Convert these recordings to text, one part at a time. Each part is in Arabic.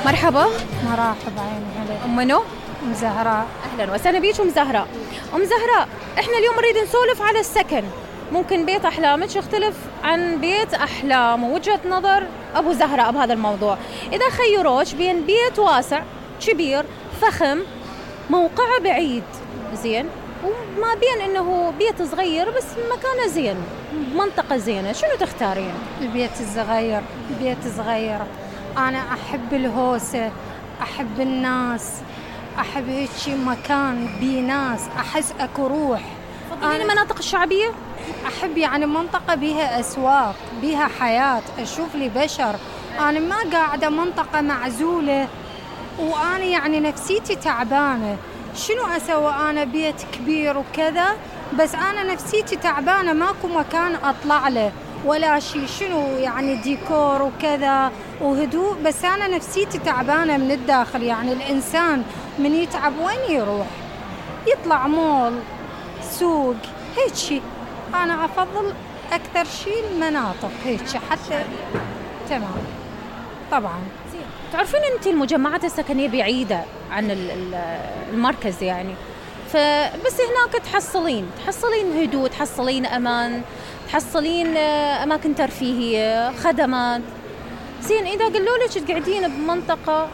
مرحبا. مرحبا عيني هلا. أم منو؟ أم زهراء. أهلا وسهلا بيك أم زهراء. أم زهراء، إحنا اليوم نريد نسولف على السكن. ممكن بيت أحلامك يختلف عن بيت أحلام ووجهة نظر أبو زهراء بهذا الموضوع. إذا خيروش بين بيت واسع كبير فخم موقعه بعيد زين وما بين إنه بيت صغير بس مكانه زين منطقة زينة، شنو تختارين؟ البيت الصغير. البيت صغير. أنا أحب الهوسة، أحب الناس، أحب هيك مكان بيه ناس، أحس أكو روح. تفضلين المناطق الشعبية؟ أحب يعني منطقة بيها أسواق، بيها حياة، أشوف لي بشر. أنا ما قاعدة منطقة معزولة وأنا يعني نفسيتي تعبانة. شنو أسوي أنا بيت كبير وكذا بس أنا نفسيتي تعبانة، ماكو مكان أطلع له ولا شيء. شنو يعني ديكور وكذا وهدوء بس أنا نفسيتي تعبانة من الداخل. يعني الإنسان من يتعب وين يروح؟ يطلع مول، سوق، هيك شيء. أنا أفضل أكثر شيء المناطق هيك حتى. تمام طبعا. تعرفين أنت المجمعات السكنية بعيدة عن المركز يعني، فبس هناك تحصلين هدوء، تحصلين أمان، تحصلين أماكن ترفيهية، خدمات زين. إذا قالوا لك تقعدين بمنطقة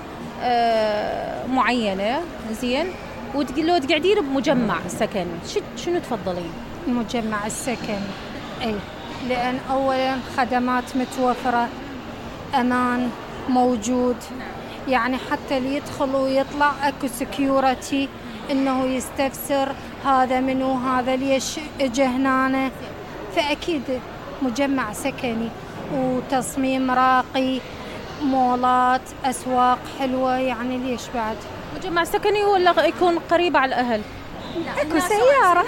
معينة زين وتقولوا تقعدين بمجمع سكن، شنو تفضلين؟ مجمع السكن أي، لأن أولا خدمات متوفرة، أمان موجود، يعني حتى اللي يدخل ويطلع أكو سكيورتي إنه يستفسر هذا منو، هذا ليش اجى هنا. فأكيد مجمع سكني وتصميم راقي، مولات، أسواق حلوة، يعني ليش بعد؟ مجمع سكني ولا يكون قريب على الأهل؟ أكو سيارة.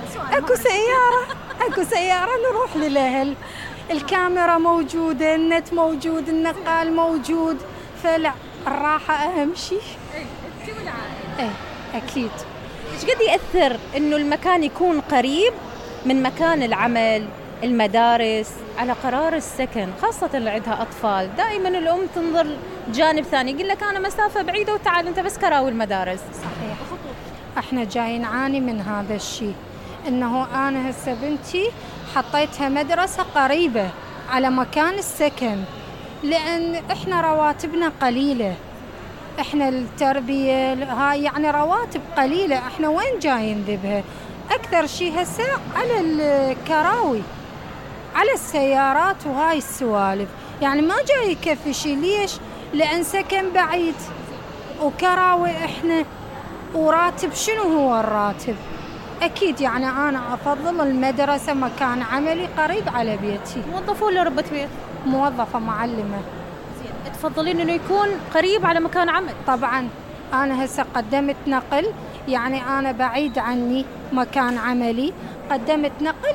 أكو سيارة نروح للأهل، الكاميرا موجودة، النت موجود، النقال موجود، فلا الراحة أهم شيء. إيه أكيد. إيش قد يأثر إنه المكان يكون قريب من مكان العمل، المدارس، على قرار السكن، خاصة اللي عندها أطفال؟ دائما الأم تنظر جانب ثاني، يقول لك أنا مسافة بعيدة وتعال أنت بس كراوي المدارس. صحيح. احنا جايين نعاني من هذا الشيء، انه انا هسه بنتي حطيتها مدرسة قريبة على مكان السكن، لان احنا رواتبنا قليلة، احنا التربية هاي يعني رواتب قليلة، احنا وين جايين ذبها؟ اكثر شيء هسه على الكراوي، على السيارات وهاي السوالف، يعني ما جاي يكفي شيء. ليش؟ لان سكن بعيد وكراوي احنا، وراتب شنو هو الراتب؟ أكيد يعني أنا أفضل المدرسة، مكان عملي قريب على بيتي. موظفة ولا ربة بيت؟ موظفة معلمة. زين، تفضلين إنه يكون قريب على مكان عمل؟ طبعا. أنا هسه قدمت نقل، يعني أنا بعيد عني مكان عملي، قدمت نقل